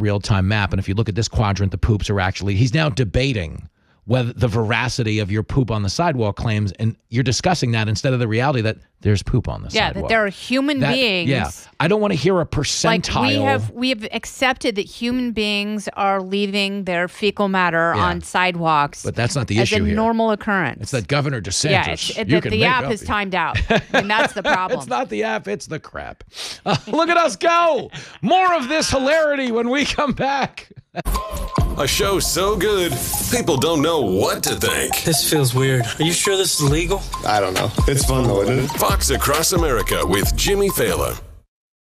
real-time map. And if you look at this quadrant, the poops are actually, he's now debating whether the veracity of your poop on the sidewalk claims, and you're discussing that instead of the reality that there's poop on the sidewalk. Yeah, that there are human beings. Yeah, I don't want to hear a percentile. Like we have accepted that human beings are leaving their fecal matter on sidewalks. But that's not the issue here. It's a normal occurrence. It's that Governor DeSantis. Yeah, the app is timed out. And that's the problem. It's not the app, it's the crap. Look at us go. More of this hilarity when we come back. A show so good, people don't know what to think. This feels weird. Are you sure this is legal? I don't know. It's fun though, isn't it? Fox Across America with Jimmy Fallon.